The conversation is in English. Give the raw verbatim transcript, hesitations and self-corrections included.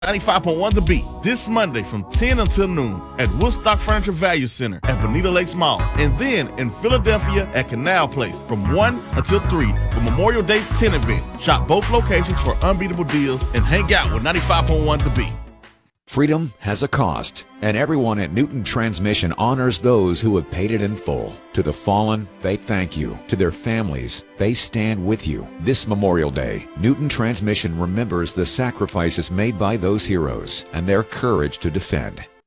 ninety-five point one The Beat this Monday from ten until noon at Woodstock Furniture Value Center at Bonita Lakes Mall, and then in Philadelphia at Canal Place from one until three for Memorial Day tent event. Shop both locations for unbeatable deals and hang out with ninety-five point one The Beat. Freedom has a cost, and everyone at Newton Transmission honors those who have paid it in full. To the fallen, they thank you. To their families, they stand with you. This Memorial Day, Newton Transmission remembers the sacrifices made by those heroes and their courage to defend.